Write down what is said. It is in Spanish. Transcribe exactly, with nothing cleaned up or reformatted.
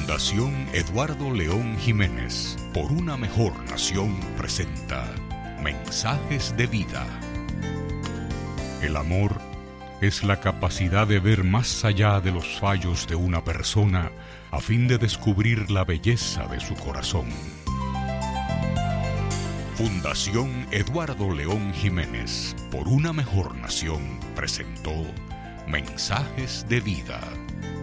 Fundación Eduardo León Jiménez, por una mejor nación, presenta Mensajes de Vida. El amor es la capacidad de ver más allá de los fallos de una persona a fin de descubrir la belleza de su corazón. Fundación Eduardo León Jiménez, por una mejor nación, presentó Mensajes de Vida.